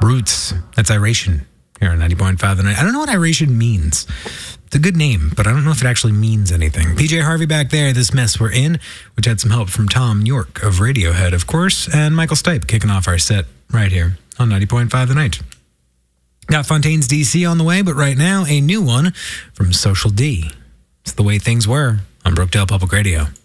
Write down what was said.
Roots. That's Iration here on 90.5 The Night. I don't know what Iration means. It's a good name, but I don't know if it actually means anything. PJ Harvey back there, This Mess We're In, which had some help from Tom York of Radiohead, of course, and Michael Stipe kicking off our set right here on 90.5 The Night. Got Fontaine's DC on the way, but right now, a new one from Social D. It's The Way Things Were on Brookdale Public Radio.